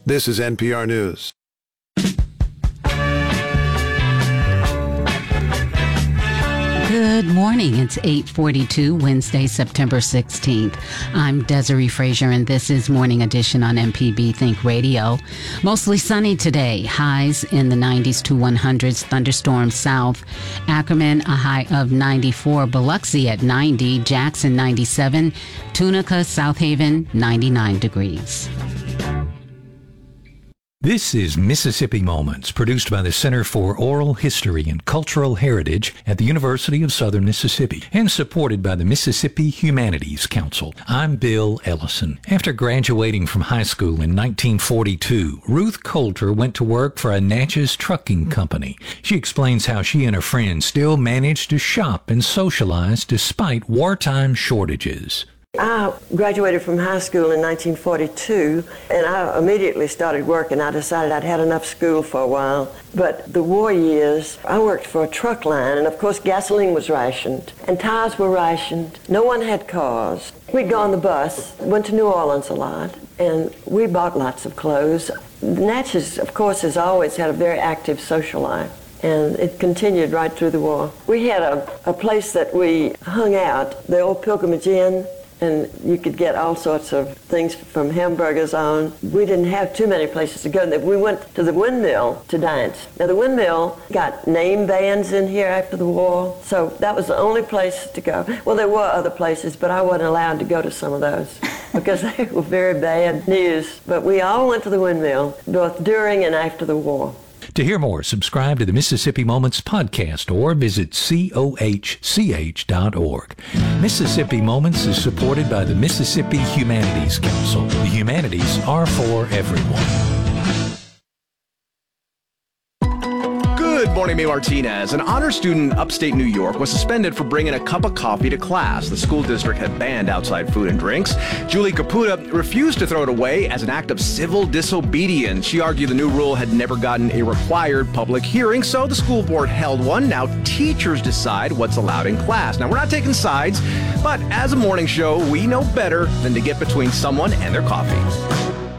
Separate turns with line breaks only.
This is NPR News.
Good morning. It's 8:42, Wednesday, September 16th. I'm Desiree Frazier, and this is Morning Edition on MPB Think Radio. Mostly sunny today. Highs in the 90s to 100s. Thunderstorms south. Ackerman, a high of 94. Biloxi at 90. Jackson, 97. Tunica, South Haven, 99 degrees.
This is Mississippi Moments, produced by the Center for Oral History and Cultural Heritage at the University of Southern Mississippi and supported by the Mississippi Humanities Council. I'm Bill Ellison. After graduating from high school in 1942, Ruth Coulter went to work for a Natchez trucking company. She explains how she and her friends still managed to shop and socialize despite wartime shortages.
I graduated from high school in 1942, and I immediately started working. I decided I'd had enough school for a while. But the war years, I worked for a truck line, and of course gasoline was rationed, and tires were rationed. No one had cars. We'd go on the bus, went to New Orleans a lot, and we bought lots of clothes. Natchez, of course, has always had a very active social life, and it continued right through the war. We had a place that we hung out, the old Pilgrimage Inn, and you could get all sorts of things from hamburgers on. We didn't have too many places to go. We went to the Windmill to dance. Now the Windmill got name bands in here after the war, so that was the only place to go. Well, there were other places, but I wasn't allowed to go to some of those because they were very bad news. But we all went to the Windmill, both during and after the war.
To hear more, subscribe to the Mississippi Moments podcast or visit cohch.org. Mississippi Moments is supported by the Mississippi Humanities Council. The humanities are for everyone.
Good morning, May Martinez. An honor student in upstate New York was suspended for bringing a cup of coffee to class. The school district had banned outside food and drinks. Julie Caputa refused to throw it away as an act of civil disobedience. She argued the new rule had never gotten a required public hearing, so the school board held one. Now teachers decide what's allowed in class. Now, we're not taking sides, but as a morning show, we know better than to get between someone and their coffee.